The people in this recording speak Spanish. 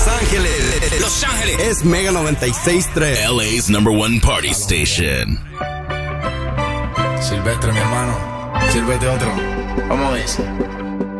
Ángeles. Los Ángeles. Es Mega 96.3. LA's #1 party station. Silvestre, mi hermano. Sírvete otro. ¿Cómo dice?